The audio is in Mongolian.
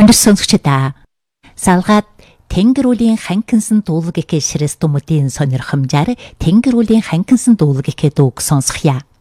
Өндөр сонсогчдаа салгаад Тэнгэр үлийн ханкинсан дуулаг гэхээ ширэс тумуудын сонирхомжаар Тэнгэр үлийн ханкинсан дуулаг гэхээ дууг сонсохъя.